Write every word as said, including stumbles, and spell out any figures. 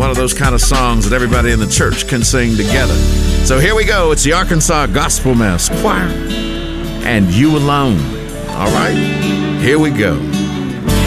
one of those kind of songs that everybody in the church can sing together. So here we go. It's the Arkansas Gospel Mass Choir and You Alone. All right, here we go.